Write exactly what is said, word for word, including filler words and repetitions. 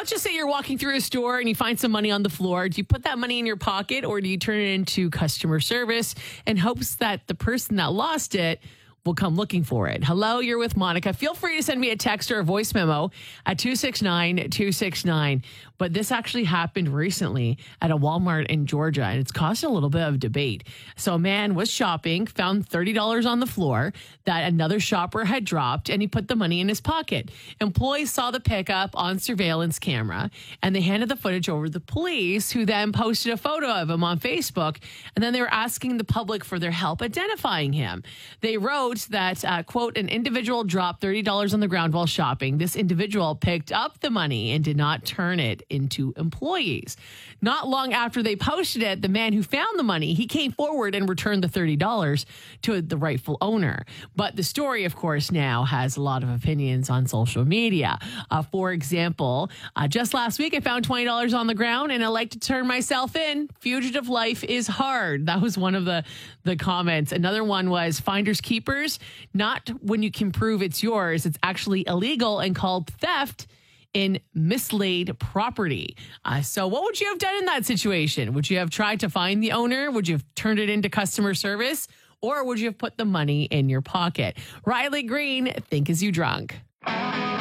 let's just say you're walking through a store and you find some money on the floor. Do you put that money in your pocket or do you turn it into customer service in hopes that the person that lost it will come looking for it? Hello, you're with Monica. Feel free to send me a text or a voice memo at two six nine, two six nine. But this actually happened recently at a Walmart in Georgia, and it's caused a little bit of debate. So a man was shopping, found thirty dollars on the floor that another shopper had dropped, and he put the money in his pocket. Employees saw the pickup on surveillance camera, and they handed the footage over to the police, who then posted a photo of him on Facebook, and then they were asking the public for their help identifying him. They wrote that, uh, quote, an individual dropped thirty dollars on the ground while shopping. This individual picked up the money and did not turn it into employees. Not long after they posted it, the man who found the money, he came forward and returned the thirty dollars to the rightful owner. But the story, of course, now has a lot of opinions on social media. Uh, for example, uh, just last week, I found twenty dollars on the ground and I like to turn myself in. Fugitive life is hard. That was one of the, the comments. Another one was finders keepers. Not when you can prove it's yours. It's actually illegal and called theft in mislaid property. Uh, so what would you have done in that situation? Would you have tried to find the owner? Would you have turned it into customer service? Or would you have put the money in your pocket? Riley Green, Think As You Drunk.